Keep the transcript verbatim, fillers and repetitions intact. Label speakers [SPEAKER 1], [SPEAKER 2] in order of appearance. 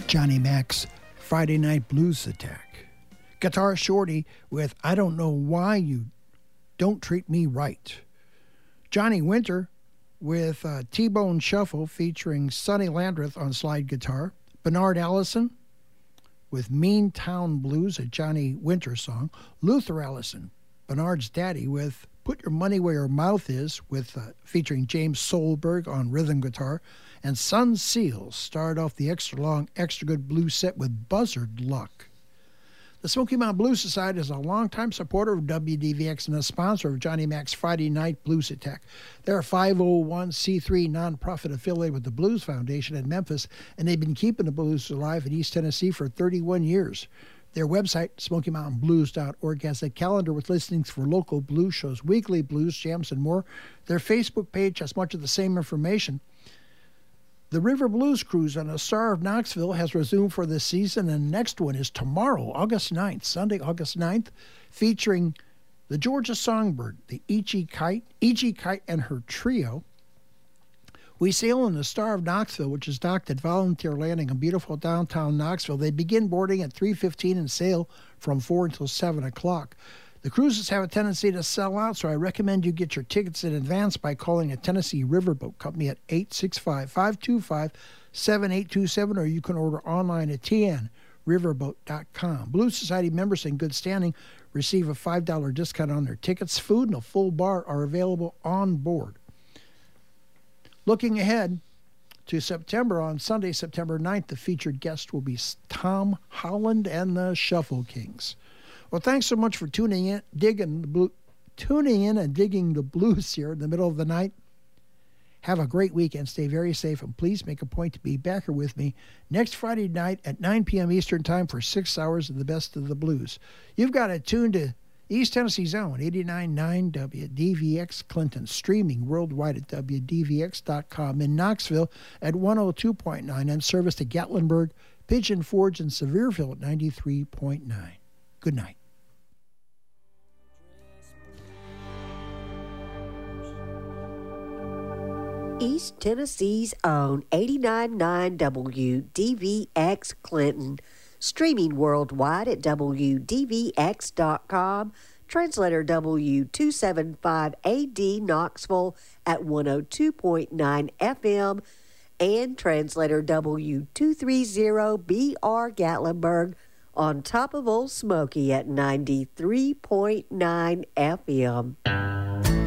[SPEAKER 1] Johnny Mac's Friday Night Blues Attack. Guitar Shorty with I Don't Know Why You Don't Treat Me Right. Johnny Winter with uh, T-Bone Shuffle featuring Sonny Landreth on slide guitar. Bernard Allison with Mean Town Blues, a Johnny Winter song. Luther Allison, Bernard's daddy, with Put Your Money Where Your Mouth Is, with uh, featuring James Solberg on rhythm guitar. And Sun Seals started off the extra long, extra good blues set with Buzzard Luck. The Smoky Mountain Blues Society is a longtime supporter of W D V X and a sponsor of Johnny Mac's Friday Night Blues Attack. They're a five oh one c three nonprofit affiliated with the Blues Foundation in Memphis, and they've been keeping the blues alive in East Tennessee for thirty-one years. Their website, smoky mountain blues dot org, has a calendar with listings for local blues shows, weekly blues jams, and more. Their Facebook page has much of the same information. The River Blues Cruise on the Star of Knoxville has resumed for this season, and the next one is tomorrow, August ninth, Sunday, August ninth, featuring the Georgia Songbird, the E G Kite, E G Kite and her trio. We sail on the Star of Knoxville, which is docked at Volunteer Landing in beautiful downtown Knoxville. They begin boarding at three fifteen and sail from four until seven o'clock. The cruises have a tendency to sell out, so I recommend you get your tickets in advance by calling a Tennessee Riverboat Company at eight six five, five two five, seven eight two seven, or you can order online at t n riverboat dot com. Blues Society members in good standing receive a five dollar discount on their tickets. Food and a full bar are available on board. Looking ahead to September, on Sunday, September ninth, the featured guest will be Tom Holland and the Shuffle Kings. Well, thanks so much for tuning in, digging the blue, tuning in and digging the blues here in the middle of the night. Have a great weekend. Stay very safe, and please make a point to be back here with me next Friday night at nine p.m. Eastern Time for six hours of the best of the blues. You've got it tuned to East Tennessee Zone, eighty-nine point nine W D V X Clinton, streaming worldwide at W D V X dot com. In Knoxville at one oh two point nine, and service to Gatlinburg, Pigeon Forge, and Sevierville at ninety-three point nine. Good night.
[SPEAKER 2] East Tennessee's own eighty-nine point nine W D V X Clinton, streaming worldwide at W D V X dot com, translator W two seventy-five A D Knoxville at one oh two point nine F M, and translator W two thirty B R Gatlinburg on top of Old Smoky at ninety-three point nine F M.